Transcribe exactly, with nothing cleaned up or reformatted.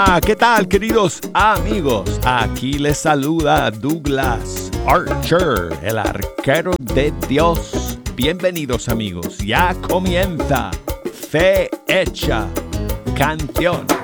Ah, ¿qué tal, queridos amigos? Aquí les saluda Douglas Archer, el arquero de Dios. Bienvenidos, amigos. Ya comienza Fe Hecha Canción.